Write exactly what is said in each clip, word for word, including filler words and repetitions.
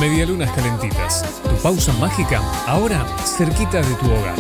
Medialunas calentitas. Tu pausa mágica, ahora cerquita de tu hogar.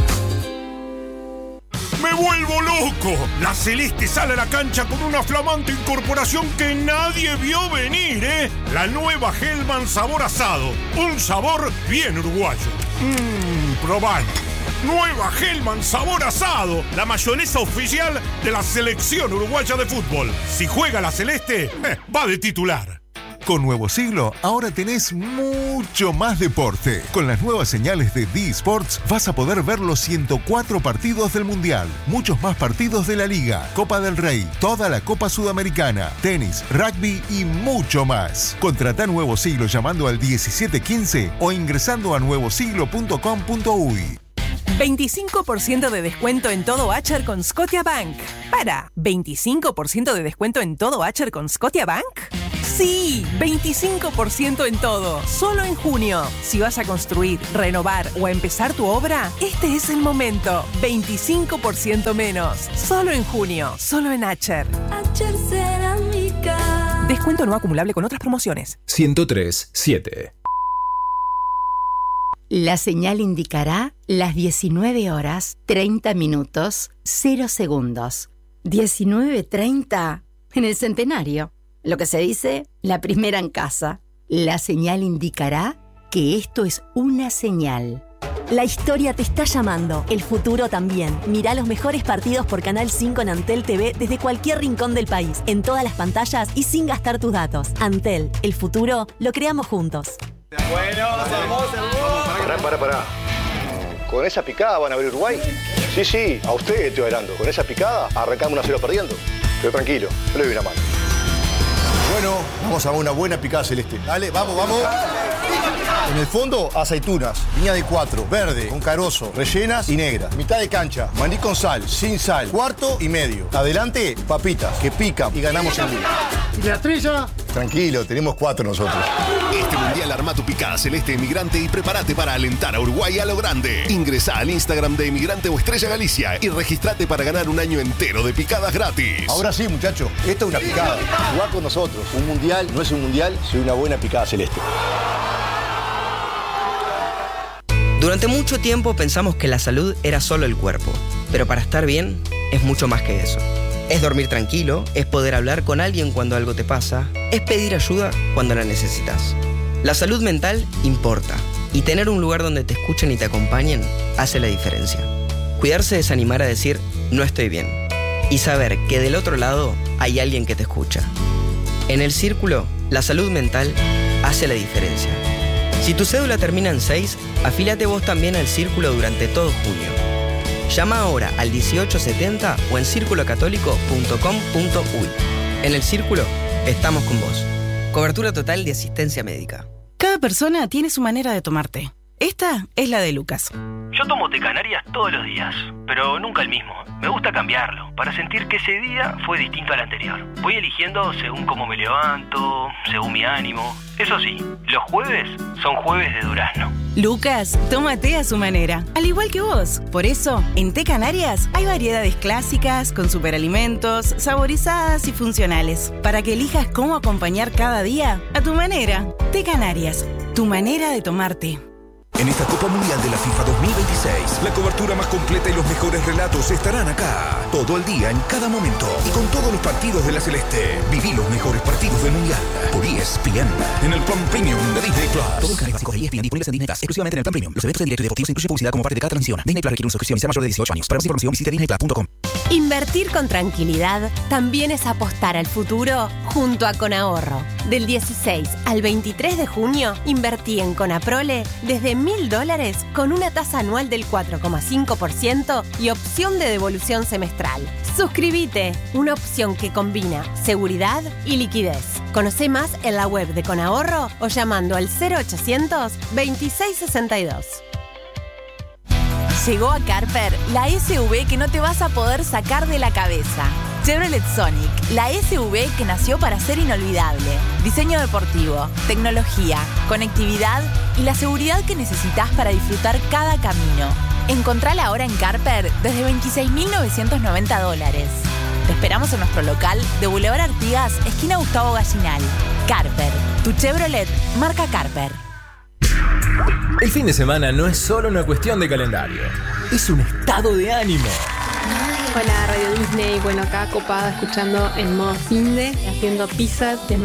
¡Me vuelvo loco! La Celeste sale a la cancha con una flamante incorporación que nadie vio venir, ¿eh? La nueva Hellman sabor asado. Un sabor bien uruguayo. Mmm, probalo. Nueva Hellman sabor asado. La mayonesa oficial de la selección uruguaya de fútbol. Si juega la Celeste, eh, va de titular. Con Nuevo Siglo, ahora tenés mucho más deporte. Con las nuevas señales de D Sports vas a poder ver los ciento cuatro partidos del Mundial, muchos más partidos de la Liga, Copa del Rey, toda la Copa Sudamericana, tenis, rugby y mucho más. Contratá Nuevo Siglo llamando al diecisiete quince o ingresando a nuevo siglo punto com punto uy. veinticinco por ciento de descuento en todo Acher con Scotiabank. Para, ¿veinticinco por ciento de descuento en todo Acher con Scotiabank? Sí, veinticinco por ciento en todo, solo en junio. Si vas a construir, renovar o a empezar tu obra, este es el momento. veinticinco por ciento menos, solo en junio, solo en Acher. Acher Cerámica. Descuento no acumulable con otras promociones. ciento tres punto siete. La señal indicará las diecinueve horas, treinta minutos, cero segundos. diecinueve treinta en el centenario. Lo que se dice, la primera en casa. La señal indicará que esto es una señal. La historia te está llamando, el futuro también. Mirá los mejores partidos por Canal cinco en Antel T V desde cualquier rincón del país, en todas las pantallas y sin gastar tus datos. Antel, el futuro lo creamos juntos. Bueno, vamos, Pará, pará, pará. ¿Con esa picada van a ver Uruguay? Sí, sí, a ustedes estoy hablando. Con esa picada arrancamos una cero perdiendo. Pero tranquilo, no le doy una mano. Bueno, vamos a una buena picada celeste. Dale, vamos, vamos. En el fondo, aceitunas, línea de cuatro, verde, con carozo, rellenas y negras. Mitad de cancha, maní con sal, sin sal, cuarto y medio. Adelante, papitas, que pican y ganamos el día. ¿Y la estrella? Tranquilo, tenemos cuatro nosotros. Este mundial arma tu picada celeste emigrante y prepárate para alentar a Uruguay a lo grande. Ingresá al Instagram de Emigrante o Estrella Galicia y registrate para ganar un año entero de picadas gratis. Ahora sí, muchachos, esta es una picada. Jugá con nosotros. Un mundial no es un mundial, soy una buena picada celeste. Durante mucho tiempo pensamos que la salud era solo el cuerpo, pero para estar bien es mucho más que eso. Es dormir tranquilo, es poder hablar con alguien cuando algo te pasa, es pedir ayuda cuando la necesitas. La salud mental importa, y tener un lugar donde te escuchen y te acompañen hace la diferencia. Cuidarse es animar a decir, no estoy bien, y saber que del otro lado hay alguien que te escucha. En el Círculo, la salud mental hace la diferencia. Si tu cédula termina en seis, afílate vos también al Círculo durante todo junio. Llama ahora al dieciocho setenta o en círculo católico punto com punto uy. En el Círculo, estamos con vos. Cobertura total de asistencia médica. Cada persona tiene su manera de tomar té. Esta es la de Lucas. Yo tomo té Canarias todos los días, pero nunca el mismo. Me gusta cambiarlo, para sentir que ese día fue distinto al anterior. Voy eligiendo según cómo me levanto, según mi ánimo. Eso sí, los jueves son jueves de durazno. Lucas toma té a su manera, al igual que vos. Por eso, en Té Canarias hay variedades clásicas, con superalimentos, saborizadas y funcionales, para que elijas cómo acompañar cada día a tu manera. Té Canarias, tu manera de tomar té. En esta Copa Mundial de la FIFA dos mil veintiséis, la cobertura más completa y los mejores relatos estarán acá. Todo el día, en cada momento. Y con todos los partidos de la Celeste. Viví los mejores partidos del Mundial. Por E S P N. En el plan Premium de Disney Plus. Todo el canal básico de E S P N disponibles en Disney Plus. Exclusivamente en el plan Premium. Los eventos en directo y deportivos incluyen publicidad como parte de cada transmisión. Disney Plus requiere una suscripción y ser mayor de dieciocho años. Para más información visita disney plus punto com. Invertir con tranquilidad también es apostar al futuro junto a Conahorro. Del dieciséis al veintitrés de junio, invertí en Conaprole desde mil dólares con una tasa anual del cuatro coma cinco por ciento y opción de devolución semestral. Suscríbete, una opción que combina seguridad y liquidez. Conoce más en la web de Conahorro o llamando al cero ochocientos veintiséis sesenta y dos. Llegó a Carper la S U V que no te vas a poder sacar de la cabeza. Chevrolet Sonic, la S U V que nació para ser inolvidable. Diseño deportivo, tecnología, conectividad y la seguridad que necesitas para disfrutar cada camino. Encontrala ahora en Carper desde veintiséis mil novecientos noventa dólares. Te esperamos en nuestro local de Boulevard Artigas, esquina Gustavo Gallinal. Carper, tu Chevrolet, marca Carper. El fin de semana no es solo una cuestión de calendario, es un estado de ánimo. Hola Radio Disney, bueno acá copada escuchando en modo finde, haciendo pizzas.